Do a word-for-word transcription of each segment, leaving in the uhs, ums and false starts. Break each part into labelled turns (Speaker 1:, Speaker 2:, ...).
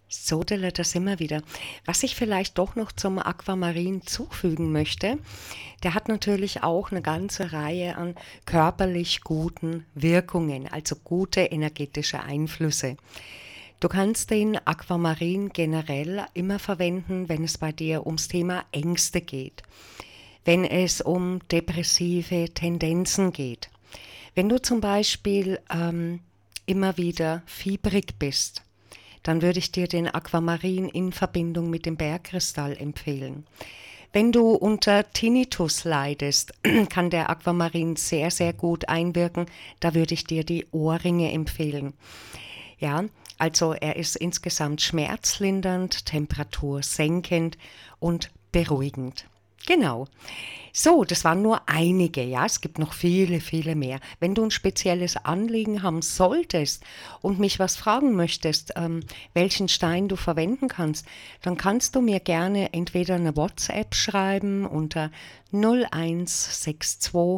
Speaker 1: So, Della, da sind wir wieder. Was ich vielleicht doch noch zum Aquamarin zufügen möchte, der hat natürlich auch eine ganze Reihe an körperlich guten Wirkungen, also gute energetische Einflüsse. Du kannst den Aquamarin generell immer verwenden, wenn es bei dir ums Thema Ängste geht, wenn es um depressive Tendenzen geht, wenn du zum Beispiel ähm, immer wieder fiebrig bist. Dann würde ich dir den Aquamarin in Verbindung mit dem Bergkristall empfehlen. Wenn du unter Tinnitus leidest, kann der Aquamarin sehr, sehr gut einwirken. Da würde ich dir die Ohrringe empfehlen. Ja, also er ist insgesamt schmerzlindernd, temperatursenkend und beruhigend. Genau. So, das waren nur einige, ja, es gibt noch viele, viele mehr. Wenn du ein spezielles Anliegen haben solltest und mich was fragen möchtest, ähm, welchen Stein du verwenden kannst, dann kannst du mir gerne entweder eine WhatsApp schreiben unter null eins sechs zwei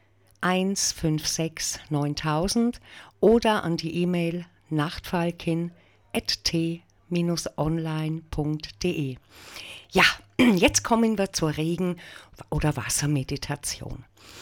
Speaker 1: eins fünf sechs neuntausend oder an die E-Mail nachtfalkin at t online punkt de. Ja, jetzt kommen wir zur Regen- oder Wassermeditation.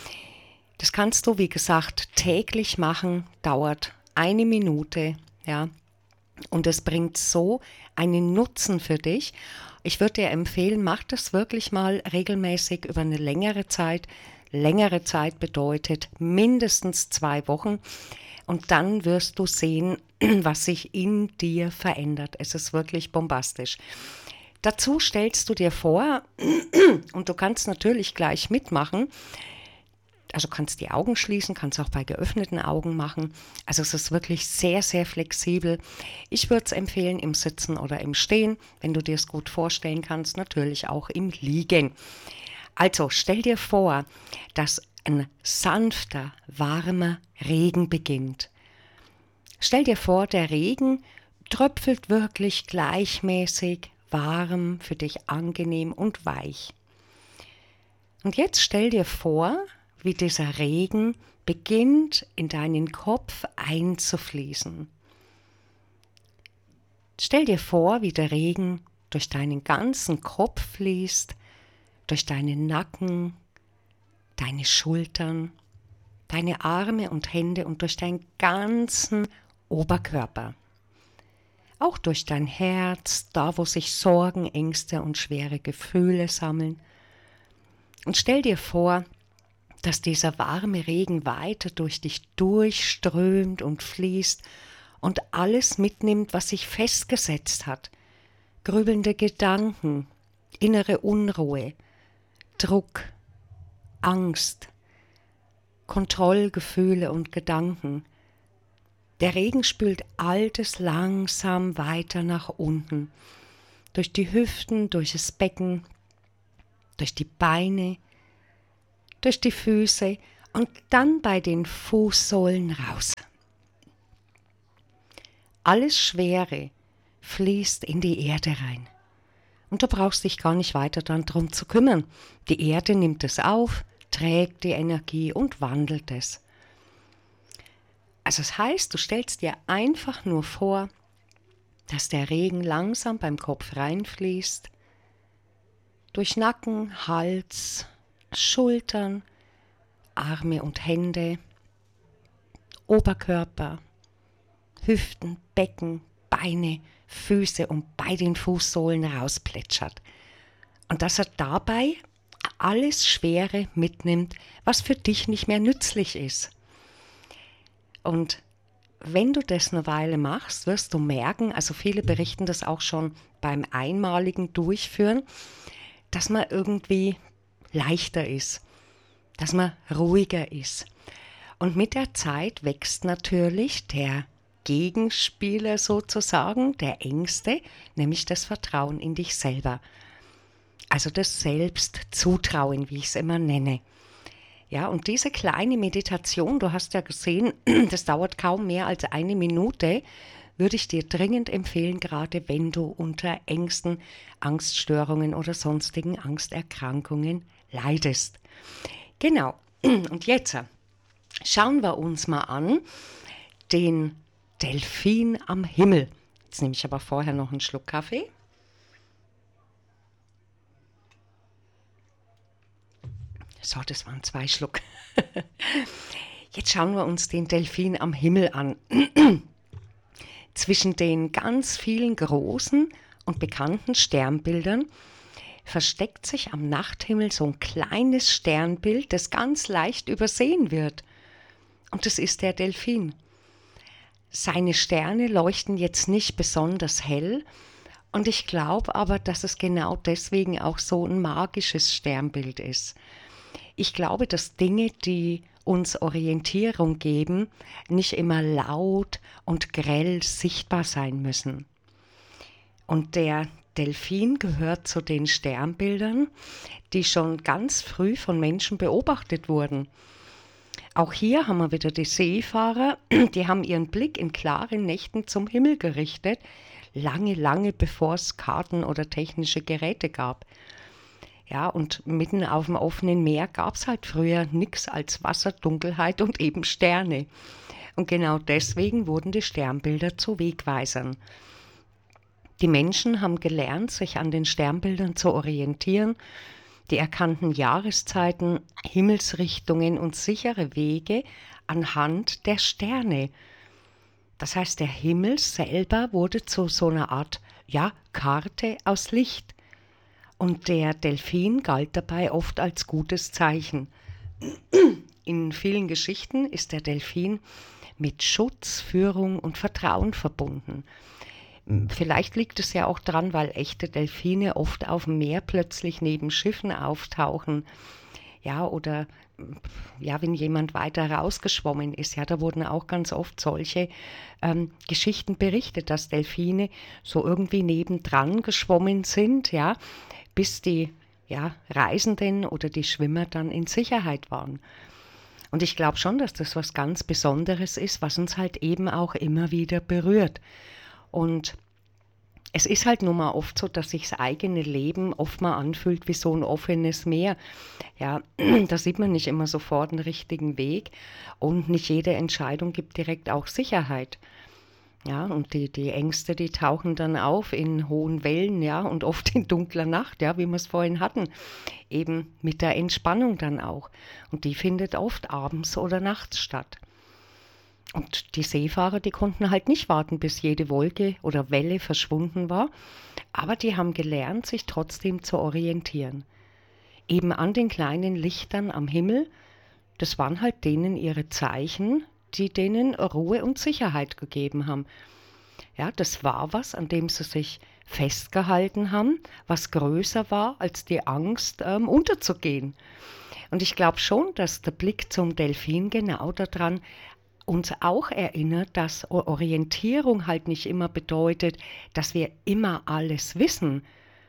Speaker 1: Das kannst du, wie gesagt, täglich machen, dauert eine Minute, ja, und es bringt so einen Nutzen für dich. Ich würde dir empfehlen, mach das wirklich mal regelmäßig über eine längere Zeit. Längere Zeit bedeutet mindestens zwei Wochen. Und dann wirst du sehen, was sich in dir verändert. Es ist wirklich bombastisch. Dazu stellst du dir vor, und du kannst natürlich gleich mitmachen, also kannst die Augen schließen, kannst auch bei geöffneten Augen machen. Also es ist wirklich sehr, sehr flexibel. Ich würde es empfehlen im Sitzen oder im Stehen, wenn du dir es gut vorstellen kannst, natürlich auch im Liegen. Also stell dir vor, dass ein sanfter, warmer Regen beginnt. Stell dir vor, der Regen tröpfelt wirklich gleichmäßig, warm, für dich angenehm und weich. Und jetzt stell dir vor, wie dieser Regen beginnt in deinen Kopf einzufließen. Stell dir vor, wie der Regen durch deinen ganzen Kopf fließt, durch deinen Nacken, deine Schultern, deine Arme und Hände und durch deinen ganzen Oberkörper. Auch durch dein Herz, da wo sich Sorgen, Ängste und schwere Gefühle sammeln. Und stell dir vor, dass dieser warme Regen weiter durch dich durchströmt und fließt und alles mitnimmt, was sich festgesetzt hat. Grübelnde Gedanken, innere Unruhe, Druck, Angst, Kontrollgefühle und Gedanken. Der Regen spült Altes langsam weiter nach unten, durch die Hüften, durch das Becken, durch die Beine, durch die Füße und dann bei den Fußsohlen raus. Alles Schwere fließt in die Erde rein. Und du brauchst dich gar nicht weiter darum zu kümmern. Die Erde nimmt es auf, trägt die Energie und wandelt es. Also das heißt, du stellst dir einfach nur vor, dass der Regen langsam beim Kopf reinfließt, durch Nacken, Hals, Schultern, Arme und Hände, Oberkörper, Hüften, Becken, Beine, Füße und bei den Fußsohlen rausplätschert. Und dass er dabei alles Schwere mitnimmt, was für dich nicht mehr nützlich ist. Und wenn du das eine Weile machst, wirst du merken, also viele berichten das auch schon beim einmaligen Durchführen, dass man irgendwie leichter ist, dass man ruhiger ist. Und mit der Zeit wächst natürlich der Gegenspieler sozusagen, der Ängste, nämlich das Vertrauen in dich selber. Also das Selbstzutrauen, wie ich es immer nenne. Ja, und diese kleine Meditation, du hast ja gesehen, das dauert kaum mehr als eine Minute, würde ich dir dringend empfehlen, gerade wenn du unter Ängsten, Angststörungen oder sonstigen Angsterkrankungen leidest. Genau, und jetzt schauen wir uns mal an den Delfin am Himmel. Jetzt nehme ich aber vorher noch einen Schluck Kaffee. So, das waren zwei Schluck. Jetzt schauen wir uns den Delfin am Himmel an. Zwischen den ganz vielen großen und bekannten Sternbildern versteckt sich am Nachthimmel so ein kleines Sternbild, das ganz leicht übersehen wird. Und das ist der Delfin. Seine Sterne leuchten jetzt nicht besonders hell, und ich glaube aber, dass es genau deswegen auch so ein magisches Sternbild ist. Ich glaube, dass Dinge, die uns Orientierung geben, nicht immer laut und grell sichtbar sein müssen. Und der Delfin gehört zu den Sternbildern, die schon ganz früh von Menschen beobachtet wurden. Auch hier haben wir wieder die Seefahrer, die haben ihren Blick in klaren Nächten zum Himmel gerichtet, lange, lange bevor es Karten oder technische Geräte gab. Ja, und mitten auf dem offenen Meer gab es halt früher nichts als Wasser, Dunkelheit und eben Sterne. Und genau deswegen wurden die Sternbilder zu Wegweisern. Die Menschen haben gelernt, sich an den Sternbildern zu orientieren. Die erkannten Jahreszeiten, Himmelsrichtungen und sichere Wege anhand der Sterne. Das heißt, der Himmel selber wurde zu so einer Art, ja, Karte aus Licht. Und der Delfin galt dabei oft als gutes Zeichen. In vielen Geschichten ist der Delfin mit Schutz, Führung und Vertrauen verbunden. Vielleicht liegt es ja auch daran, weil echte Delfine oft auf dem Meer plötzlich neben Schiffen auftauchen. Ja, oder ja, wenn jemand weiter rausgeschwommen ist. Ja, da wurden auch ganz oft solche ähm, Geschichten berichtet, dass Delfine so irgendwie nebendran geschwommen sind, ja, bis die ja, Reisenden oder die Schwimmer dann in Sicherheit waren. Und ich glaube schon, dass das was ganz Besonderes ist, was uns halt eben auch immer wieder berührt. Und es ist halt nun mal oft so, dass sich das eigene Leben oft mal anfühlt wie so ein offenes Meer. Ja, da sieht man nicht immer sofort einen richtigen Weg, und nicht jede Entscheidung gibt direkt auch Sicherheit. Ja, und die, die Ängste, die tauchen dann auf in hohen Wellen, ja, und oft in dunkler Nacht, ja, wie wir es vorhin hatten, eben mit der Entspannung dann auch. Und die findet oft abends oder nachts statt. Und die Seefahrer, die konnten halt nicht warten, bis jede Wolke oder Welle verschwunden war, aber die haben gelernt, sich trotzdem zu orientieren. Eben an den kleinen Lichtern am Himmel, das waren halt denen ihre Zeichen, die denen Ruhe und Sicherheit gegeben haben. Ja, das war was, an dem sie sich festgehalten haben, was größer war als die Angst, ähm, unterzugehen. Und ich glaube schon, dass der Blick zum Delfin genau daran uns auch erinnert, dass Orientierung halt nicht immer bedeutet, dass wir immer alles wissen.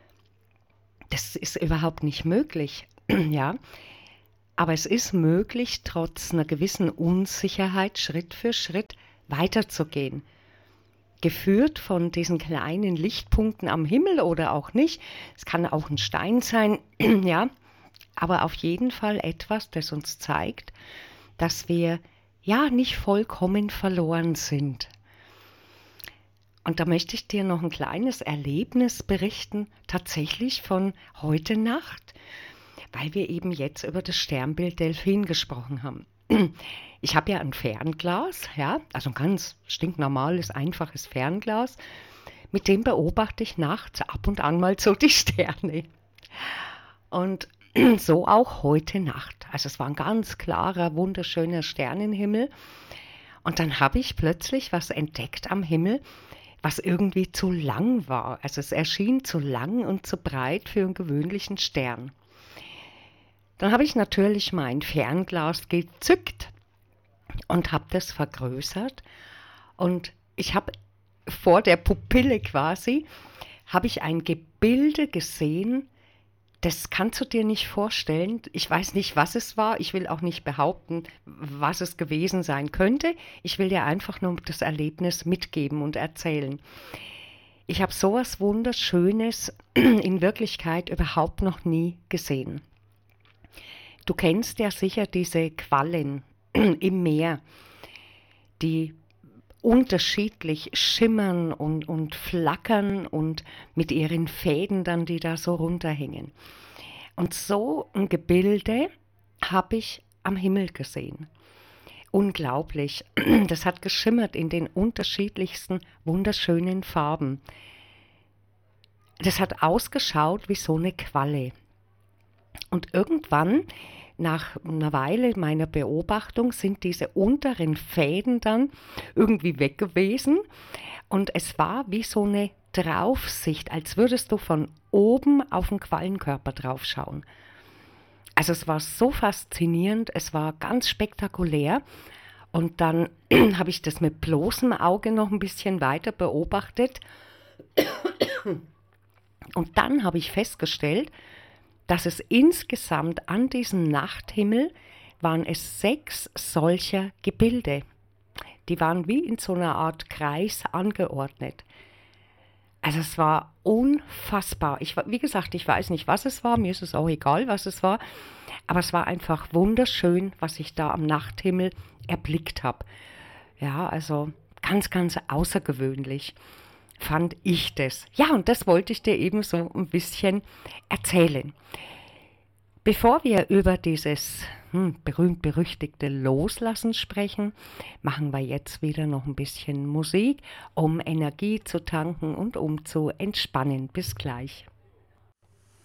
Speaker 1: Das ist überhaupt nicht möglich, ja. Aber es ist möglich, trotz einer gewissen Unsicherheit Schritt für Schritt weiterzugehen. Geführt von diesen kleinen Lichtpunkten am Himmel oder auch nicht. Es kann auch ein Stein sein, ja. Aber auf jeden Fall etwas, das uns zeigt, dass wir ja nicht vollkommen verloren sind. Und da möchte ich dir noch ein kleines Erlebnis berichten, tatsächlich von heute Nacht, weil wir eben jetzt über das Sternbild Delfin gesprochen haben. Ich habe ja ein Fernglas, ja, also ein ganz stinknormales, einfaches Fernglas, mit dem beobachte ich nachts ab und an mal so die Sterne. Und so auch heute Nacht. Also es war ein ganz klarer, wunderschöner Sternenhimmel. Und dann habe ich plötzlich was entdeckt am Himmel, was irgendwie zu lang war. Also es erschien zu lang und zu breit für einen gewöhnlichen Stern. Dann habe ich natürlich mein Fernglas gezückt und habe das vergrößert. Und ich habe vor der Pupille quasi, habe ich ein Gebilde gesehen. Das kannst du dir nicht vorstellen. Ich weiß nicht, was es war. Ich will auch nicht behaupten, was es gewesen sein könnte. Ich will dir einfach nur das Erlebnis mitgeben und erzählen. Ich habe sowas Wunderschönes in Wirklichkeit überhaupt noch nie gesehen. Du kennst ja sicher diese Quallen im Meer, die unterschiedlich schimmern und, und flackern und mit ihren Fäden dann, die da so runterhängen. Und so ein Gebilde habe ich am Himmel gesehen. Unglaublich. Das hat geschimmert in den unterschiedlichsten, wunderschönen Farben. Das hat ausgeschaut wie so eine Qualle. Und irgendwann, nach einer Weile meiner Beobachtung, sind diese unteren Fäden dann irgendwie weg gewesen. Und es war wie so eine Draufsicht, als würdest du von oben auf den Quallenkörper draufschauen. Also es war so faszinierend, es war ganz spektakulär. Und dann habe ich das mit bloßem Auge noch ein bisschen weiter beobachtet. Und dann habe ich festgestellt, dass es insgesamt an diesem Nachthimmel waren es sechs solcher Gebilde. Die waren wie in so einer Art Kreis angeordnet. Also es war unfassbar. Ich, wie gesagt, ich weiß nicht, was es war. Mir ist es auch egal, was es war. Aber es war einfach wunderschön, was ich da am Nachthimmel erblickt habe. Ja, also ganz, ganz außergewöhnlich fand ich das. Ja, und das wollte ich dir eben so ein bisschen erzählen. Bevor wir über dieses hm, berühmt-berüchtigte Loslassen sprechen, machen wir jetzt wieder noch ein bisschen Musik, um Energie zu tanken und um zu entspannen. Bis gleich.